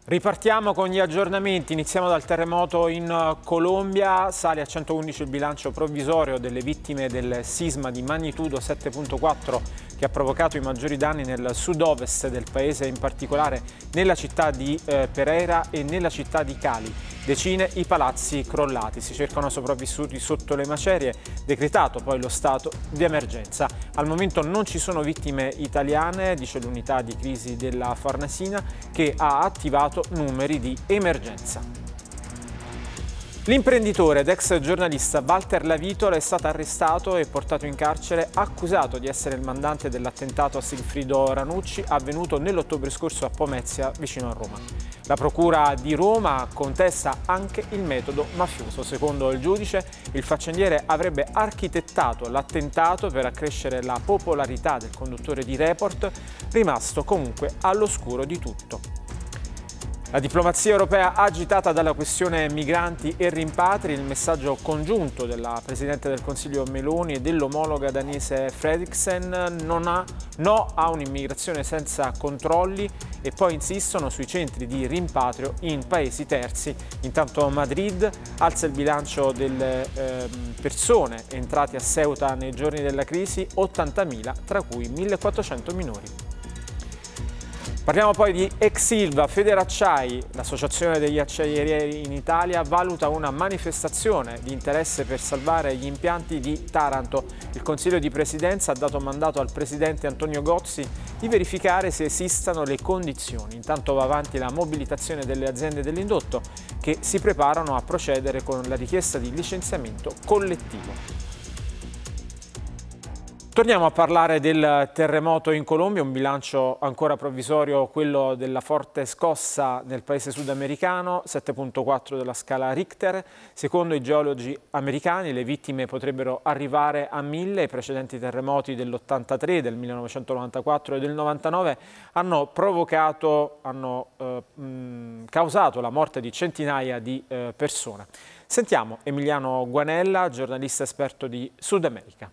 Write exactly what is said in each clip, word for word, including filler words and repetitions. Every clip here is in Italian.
Ripartiamo con gli aggiornamenti, iniziamo dal terremoto in Colombia, sale a centoundici il bilancio provvisorio delle vittime del sisma di magnitudo sette virgola quattro che ha provocato i maggiori danni nel sud-ovest del paese, in particolare nella città di eh, Pereira e nella città di Cali. Decine i palazzi crollati, si cercano sopravvissuti sotto le macerie, decretato poi lo stato di emergenza. Al momento non ci sono vittime italiane, dice l'unità di crisi della Farnesina, che ha attivato numeri di emergenza. L'imprenditore ed ex giornalista Walter Lavitola è stato arrestato e portato in carcere, accusato di essere il mandante dell'attentato a Sigfrido Ranucci avvenuto nell'ottobre scorso a Pomezia, vicino a Roma. La procura di Roma contesta anche il metodo mafioso. Secondo il giudice, il faccendiere avrebbe architettato l'attentato per accrescere la popolarità del conduttore di Report, rimasto comunque all'oscuro di tutto. La diplomazia europea agitata dalla questione migranti e rimpatri, il messaggio congiunto della Presidente del Consiglio Meloni e dell'omologa danese Frederiksen non ha, no a un'immigrazione senza controlli e poi insistono sui centri di rimpatrio in paesi terzi. Intanto Madrid alza il bilancio delle eh, persone entrate a Ceuta nei giorni della crisi, ottantamila, tra cui millequattrocento minori. Parliamo poi di Exilva. Federacciai, l'associazione degli acciaieri in Italia, valuta una manifestazione di interesse per salvare gli impianti di Taranto. Il Consiglio di Presidenza ha dato mandato al Presidente Antonio Gozzi di verificare se esistano le condizioni. Intanto va avanti la mobilitazione delle aziende dell'indotto che si preparano a procedere con la richiesta di licenziamento collettivo. Torniamo a parlare del terremoto in Colombia, un bilancio ancora provvisorio, quello della forte scossa nel paese sudamericano, sette virgola quattro della scala Richter. Secondo i geologi americani le vittime potrebbero arrivare a mille. I precedenti terremoti dell'ottantatré, del millenovecentonovantaquattro e del novantanove hanno provocato, hanno eh, mh, causato la morte di centinaia di eh, persone. Sentiamo Emiliano Guanella, giornalista esperto di Sud America.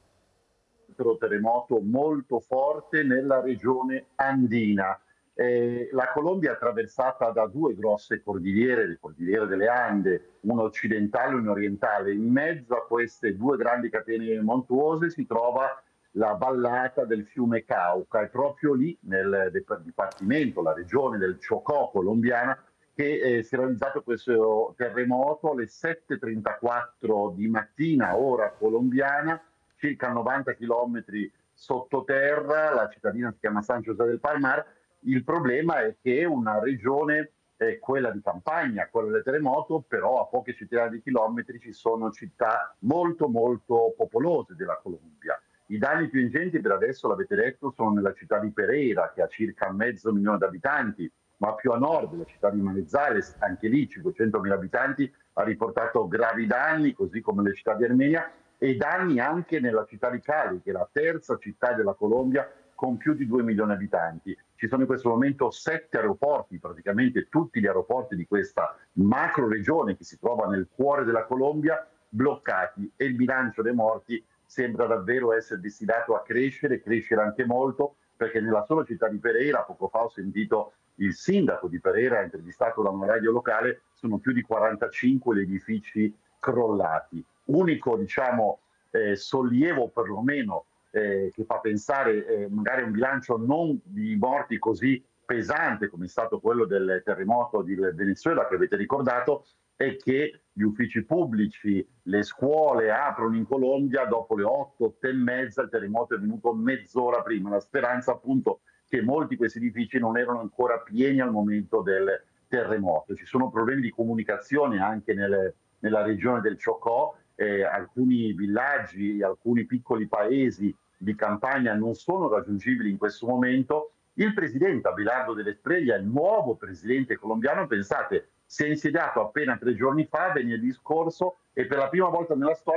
Terremoto molto forte nella regione andina. Eh, la Colombia è attraversata da due grosse cordigliere, le cordigliere delle Ande, una occidentale e una orientale. In mezzo a queste due grandi catene montuose si trova la vallata del fiume Cauca, e proprio lì nel dipartimento, la regione del Chocó colombiana, che eh, si è realizzato questo terremoto alle sette e trentaquattro di mattina, ora colombiana, circa novanta chilometri sottoterra. La cittadina si chiama San José del Palmar. Il problema è che è una regione, eh, quella di campagna, quella del terremoto, però a poche centinaia di chilometri ci sono città molto molto popolose della Colombia. I danni più ingenti per adesso, l'avete detto, sono nella città di Pereira, che ha circa mezzo milione di abitanti, ma più a nord, la città di Manizales, anche lì cinquecentomila abitanti, ha riportato gravi danni, così come le città di Armenia, e danni anche nella città di Cali, che è la terza città della Colombia con più di due milioni di abitanti. Ci sono in questo momento sette aeroporti, praticamente tutti gli aeroporti di questa macro regione che si trova nel cuore della Colombia, bloccati, e il bilancio dei morti sembra davvero essere destinato a crescere, crescere anche molto, perché nella sola città di Pereira, poco fa ho sentito il sindaco di Pereira, intervistato da una radio locale, sono più di quarantacinque gli edifici crollati. Unico, diciamo, eh, sollievo perlomeno eh, che fa pensare eh, magari a un bilancio non di morti così pesante come è stato quello del terremoto di Venezuela che avete ricordato, è che gli uffici pubblici, le scuole aprono in Colombia dopo le otto, otto e mezza, il terremoto è venuto mezz'ora prima. La speranza appunto che molti di questi edifici non erano ancora pieni al momento del terremoto. Ci sono problemi di comunicazione anche nelle, nella regione del Chocó. Eh, alcuni villaggi, alcuni piccoli paesi di campagna non sono raggiungibili in questo momento. Il presidente Abelardo Della Espriella, il nuovo presidente colombiano, pensate, si è insediato appena tre giorni fa, venerdì scorso, e per la prima volta nella storia